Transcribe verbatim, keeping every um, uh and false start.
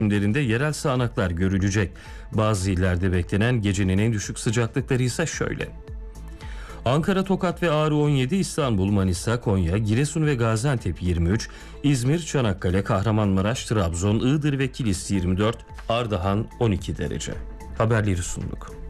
kesimlerinde yerel sağanaklar görülecek. Bazı illerde beklenen gecenin en düşük sıcaklıkları ise şöyle. Ankara, Tokat ve Ağrı on yedi, İstanbul, Manisa, Konya, Giresun ve Gaziantep yirmi üç, İzmir, Çanakkale, Kahramanmaraş, Trabzon, Iğdır ve Kilis yirmi dört, Ardahan on iki derece. Haberleri sunduk.